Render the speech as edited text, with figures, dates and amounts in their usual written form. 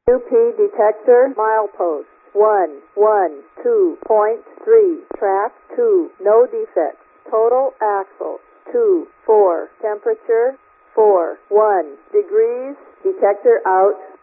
UP detector milepost 112.3, track 2, no defects. Total axle 2, 4, temperature 4, 1 degrees, detector out.